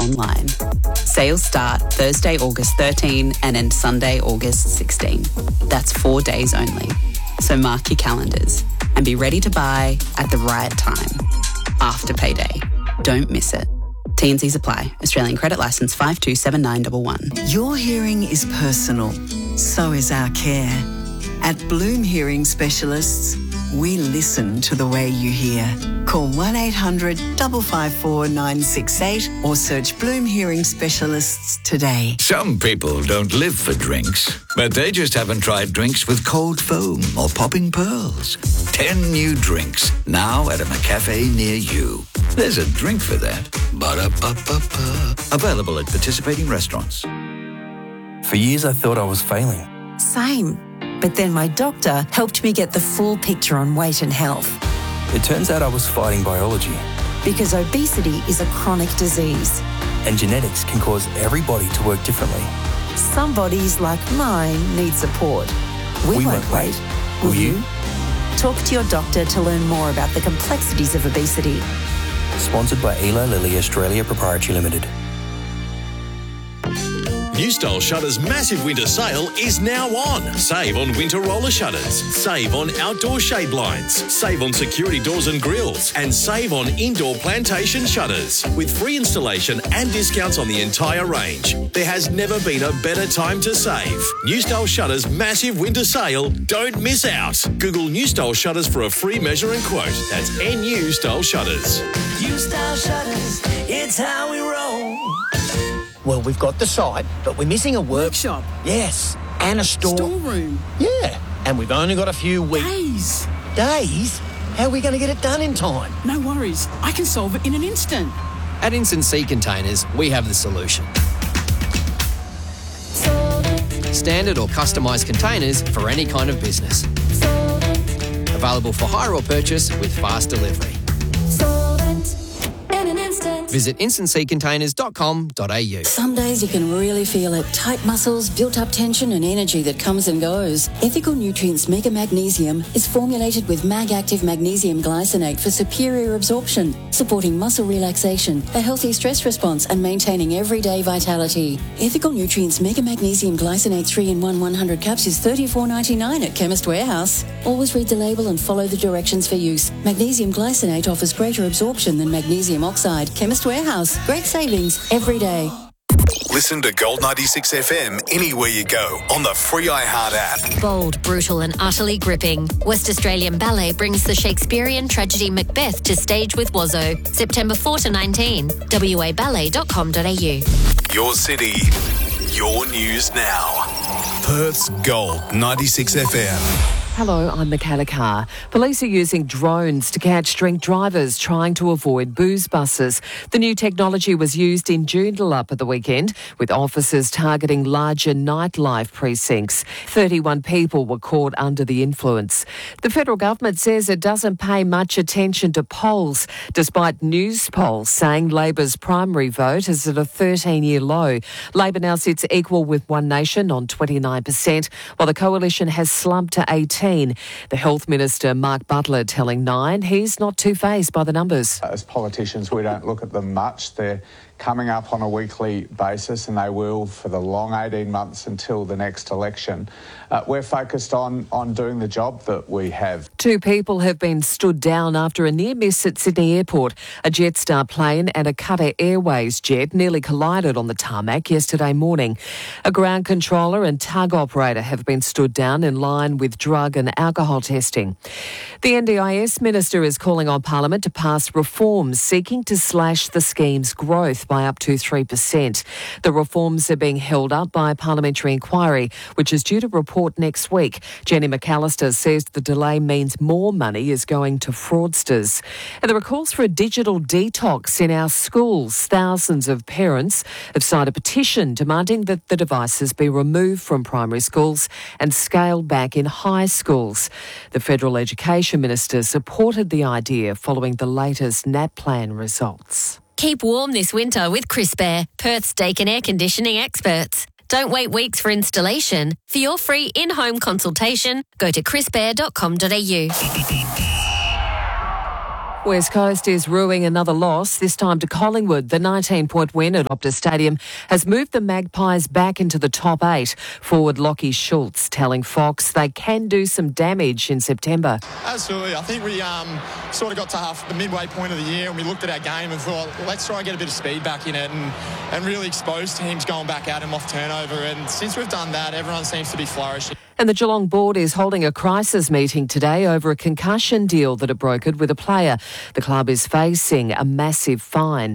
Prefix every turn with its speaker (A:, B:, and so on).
A: online. Sales start Thursday, August 13 and end Sunday, August 16. That's 4 days only. So mark your calendars and be ready to buy at the right time. After payday. Don't miss it. T&Cs apply. Australian credit licence 527911.
B: Your hearing is personal. So is our care. At Bloom Hearing Specialists, we listen to the way you hear. Call 1-800-554-968 or search Bloom Hearing Specialists today.
C: Some people don't live for drinks, but they just haven't tried drinks with cold foam or popping pearls. 10 new drinks now at a McCafe near you. There's a drink for that. Ba-da-ba-ba-ba. Available at participating restaurants.
D: For years I thought I was failing.
E: Same. But then my doctor helped me get the full picture on weight and health.
D: It turns out I was fighting biology.
E: Because obesity is a chronic disease.
D: And genetics can cause every body to work differently.
E: Some bodies, like mine, need support. We won't wait. Will you? Talk to your doctor to learn more about the complexities of obesity.
D: Sponsored by Eli Lilly Australia Proprietary Limited.
F: New Style Shutters' massive winter sale is now on. Save on winter roller shutters. Save on outdoor shade blinds. Save on security doors and grills. And save on indoor plantation shutters. With free installation and discounts on the entire range. There has never been a better time to save. New Style Shutters' massive winter sale. Don't miss out. Google New Style Shutters for a free measure and quote. That's NU Style Shutters.
G: New Style Shutters, it's how we roll.
H: Well, we've got the site, but we're missing a workshop. Yes, and a
G: Storeroom.
H: Yeah, and we've only got a few weeks. Days? How are we going to get it done in time?
G: No worries. I can solve it in an instant.
I: At Instant Sea Containers, we have the solution. Standard or customised containers for any kind of business. Available for hire or purchase with fast delivery. Visit instantseacontainers.com.au.
J: Some days you can really feel it. Tight muscles, built-up tension and energy that comes and goes. Ethical Nutrients Mega Magnesium is formulated with Mag-Active Magnesium Glycinate for superior absorption, supporting muscle relaxation, a healthy stress response and maintaining everyday vitality. Ethical Nutrients Mega Magnesium Glycinate 3-in-1 100 cups is $34.99 at Chemist Warehouse. Always read the label and follow the directions for use. Magnesium Glycinate offers greater absorption than magnesium oxide. Chemist Warehouse. Great savings every day.
K: Listen to Gold 96 FM anywhere you go on the free iHeart app.
L: Bold, brutal and utterly gripping. West Australian Ballet brings the Shakespearean tragedy Macbeth to stage with Wazzo. September 4 to 19. waballet.com.au.
K: Your city, your news now. Perth's Gold 96 FM.
M: Hello, I'm Michaela Carr. Police are using drones to catch drink drivers trying to avoid booze buses. The new technology was used in Joondalup at the weekend, with officers targeting larger nightlife precincts. 31 people were caught under the influence. The federal government says it doesn't pay much attention to polls, despite news polls saying Labor's primary vote is at a 13-year low. Labor now sits equal with One Nation on 29%, while the coalition has slumped to 18%. The Health Minister, Mark Butler, telling Nine he's not too fazed by the numbers.
N: As politicians, we don't look at them much. They're coming up on a weekly basis, and they will for the long 18 months until the next election. We're focused on doing the job that we have.
M: 2 people have been stood down after a near miss at Sydney Airport. A Jetstar plane and a Qatar Airways jet nearly collided on the tarmac yesterday morning. A ground controller and tug operator have been stood down in line with drug and alcohol testing. The NDIS Minister is calling on Parliament to pass reforms seeking to slash the scheme's growth by up to 3%. The reforms are being held up by a parliamentary inquiry, which is due to report next week. Jenny McAllister says the delay means more money is going to fraudsters. And there are calls for a digital detox in our schools. Thousands of parents have signed a petition demanding that the devices be removed from primary schools and scaled back in high schools. The Federal Education Minister supported the idea following the latest NAPLAN results.
L: Keep warm this winter with Crisp Air, Perth's Dakin air conditioning experts. Don't wait weeks for installation. For your free in-home consultation, go to crispair.com.au.
M: West Coast is rueing another loss, this time to Collingwood. The 19-point win at Optus Stadium has moved the Magpies back into the top 8. Forward Lockie Schultz telling Fox they can do some damage in September.
O: Absolutely. I think we sort of got to the midway point of the year and we looked at our game and thought, let's try and get a bit of speed back in it and really expose teams going back at him off turnover. And since we've done that, everyone seems to be flourishing.
M: And the Geelong board is holding a crisis meeting today over a concussion deal that it brokered with a player. The club is facing a massive fine.